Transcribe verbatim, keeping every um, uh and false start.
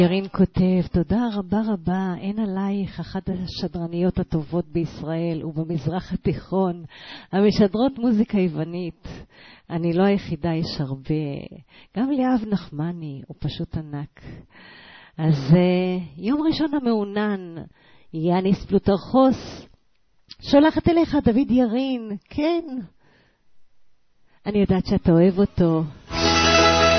ירין כותב, תודה רבה רבה, אין עלייך אחת השדרניות הטובות בישראל ובמזרח התיכון, המשדרות מוזיקה יוונית. אני לא היחידה, יש הרבה. גם ליאב נחמני, הוא פשוט ענק. אז uh, יום ראשון המעונן, יאניס פלוטרכוס, שולחת אליך דוד ירין, כן. אני יודעת שאתה אוהב אותו.